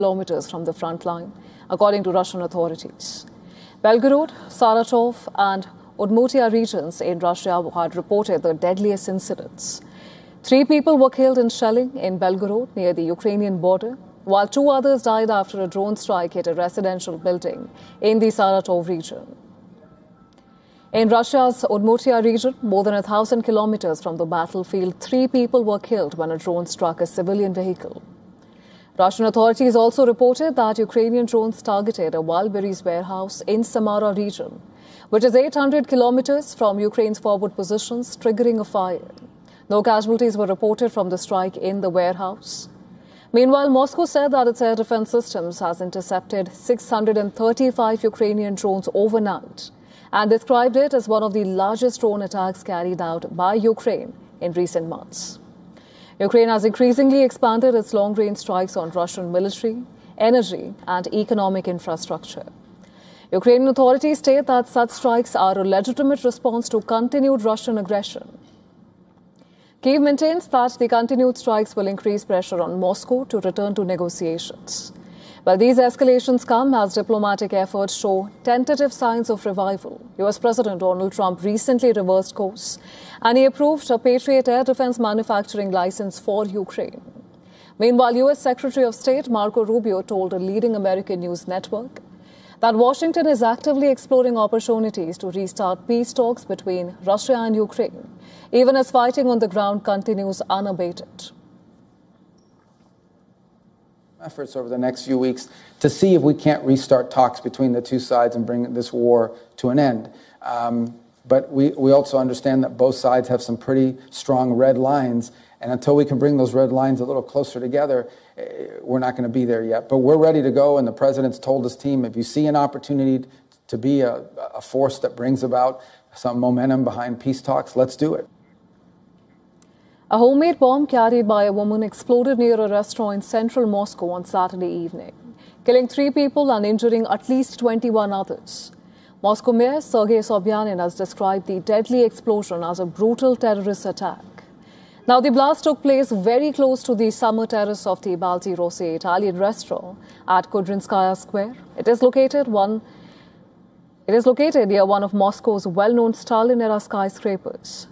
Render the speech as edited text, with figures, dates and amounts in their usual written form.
kilometers from the front line, according to Russian authorities. Belgorod, Saratov and Udmurtia regions in Russia had reported the deadliest incidents. 3 people were killed in shelling in Belgorod near the Ukrainian border, while 2 others died after a drone strike hit a residential building in the Saratov region. In Russia's Udmurtia region, more than 1,000 kilometers from the battlefield, 3 people were killed when a drone struck a civilian vehicle. Russian authorities also reported that Ukrainian drones targeted a Wildberries warehouse in Samara region, which is 800 kilometers from Ukraine's forward positions, triggering a fire. No casualties were reported from the strike in the warehouse. Meanwhile, Moscow said that its air defense systems has intercepted 635 Ukrainian drones overnight and described it as one of the largest drone attacks carried out by Ukraine in recent months. Ukraine has increasingly expanded its long-range strikes on Russian military, energy and economic infrastructure. Ukrainian authorities state that such strikes are a legitimate response to continued Russian aggression. Kyiv maintains that the continued strikes will increase pressure on Moscow to return to negotiations. But these escalations come as diplomatic efforts show tentative signs of revival. US President Donald Trump recently reversed course and he approved a Patriot air defense manufacturing license for Ukraine. Meanwhile, US Secretary of State Marco Rubio told a leading American news network that Washington is actively exploring opportunities to restart peace talks between Russia and Ukraine, even as fighting on the ground continues unabated. Efforts over the next few weeks to see if we can't restart talks between the 2 sides and bring this war to an end. But we also understand that both sides have some pretty strong red lines, and until we can bring those red lines a little closer together, we're not going to be there yet. But we're ready to go, and the president's told his team, if you see an opportunity to be a force that brings about some momentum behind peace talks, let's do it. A homemade bomb carried by a woman exploded near a restaurant in central Moscow on Saturday evening, killing 3 people and injuring at least 21 others. Moscow Mayor Sergei Sobyanin has described the deadly explosion as a brutal terrorist attack. Now, the blast took place very close to the summer terrace of the Balti Rossi Italian restaurant at Kudrinskaya Square. It is located near one of Moscow's well-known Stalin-era skyscrapers.